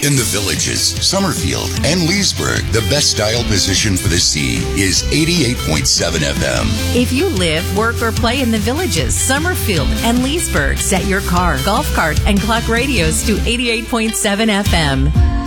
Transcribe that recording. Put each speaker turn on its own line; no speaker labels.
In the Villages, Summerfield, and Leesburg, the best dial position for the sea is 88.7 FM.
If you live, work, or play in the Villages, Summerfield, and Leesburg, set your car, golf cart, and clock radios to 88.7 FM.